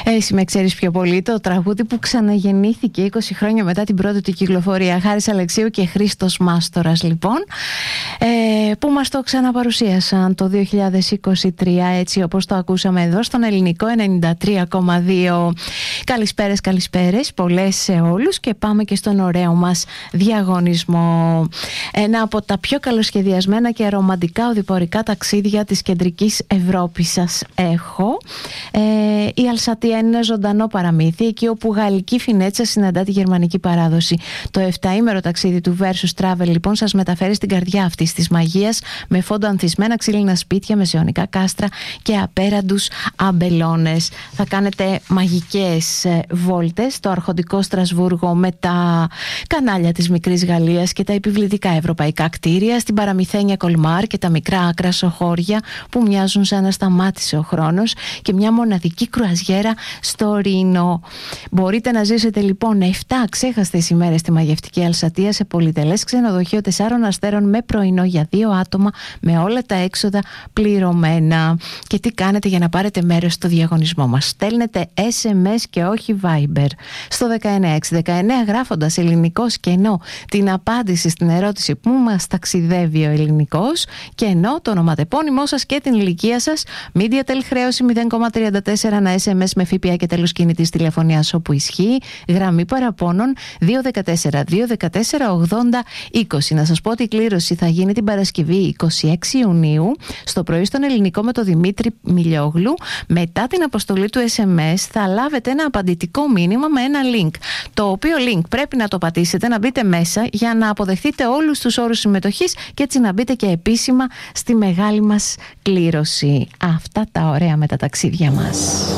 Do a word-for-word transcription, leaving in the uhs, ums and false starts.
Εσύ με ξέρεις πιο πολύ, το τραγούδι που ξαναγεννήθηκε είκοσι χρόνια μετά την πρώτη του κυκλοφορία. Χάρης Αλεξίου και Χρήστος Μάστορας, λοιπόν, ε, που μας το ξαναπαρουσίασαν το δύο χιλιάδες είκοσι τρία, έτσι όπως το ακούσαμε εδώ στον Ελληνικό ενενήντα τρία κόμμα δύο. Καλησπέρες, καλησπέρες, πολλές σε όλους, και πάμε και στον ωραίο μας διαγωνισμό. Ένα από τα πιο καλοσχεδιασμένα και ρομαντικά οδηπορικά ταξίδια της κεντρικής Ευρώπης σας έχω. Ε, η Αλσατία είναι ένα ζωντανό παραμύθι, εκεί όπου γαλλική φινέτσα συναντά τη γερμανική παράδοση. Το εφταήμερο ταξίδι του Versus Travel, λοιπόν, σας μεταφέρει στην καρδιά αυτής της μαγείας, με φόντο ανθισμένα ξύλινα σπίτια, μεσαιωνικά κάστρα και απέραντους αμπελώνες. Θα κάνετε μαγικές βόλτες στο αρχοντικό Στρασβούργο με τα κανάλια της μικρής Γαλλίας και τα επιβλητικά ευρωπαϊκά κτίρια, στην παραμυθένια Κολμάρ και τα μικρά άκρα σοχώρια που μοιάζουν σαν να σταμάτησε ο χρόνος, και μια μοναδική κρουαζιέρα στο Ρήνο. Μπορείτε να ζήσετε, λοιπόν, επτά ξέχαστες ημέρες στη μαγευτική Αλσατία σε πολυτελές ξενοδοχείο τεσσάρων αστέρων με πρωινό για δύο άτομα, με όλα τα έξοδα πληρωμένα. Και τι κάνετε για να πάρετε μέρος στο διαγωνισμό μας? Στέλνετε ες εμ ες και όχι Viber στο δεκαεννιά έξι δεκαεννιά, γράφοντας ελληνικός και ενώ την απάντηση στην ερώτηση που μας ταξιδεύει ο ελληνικός, και ενώ το ονοματεπώνυμό σας και την ηλικία σας. Mediatel χρέωση μηδέν κόμμα τριάντα τέσσερα, ένα ες εμ ες με ΦΠΑ και τέλος κινητής τηλεφωνίας όπου ισχύει. Γραμμή παραπώνων δύο ένα τέσσερα δύο ένα τέσσερα ογδόντα είκοσι. Να σας πω ότι η κλήρωση θα γίνει την Παρασκευή είκοσι έξι Ιουνίου στο πρωί στον Ελληνικό με τον Δημήτρη Μιλιόγλου. Μετά την αποστολή του ες εμ ες θα λάβετε ένα απαντητικό μήνυμα με ένα link, το οποίο link πρέπει να το πατήσετε, να μπείτε μέσα για να αποδεχτείτε όλους τους όρους συμμετοχής και έτσι να μπείτε και επίσημα στη μεγάλη μας κλήρωση. Αυτά τα ωραία με τα ταξίδια μας.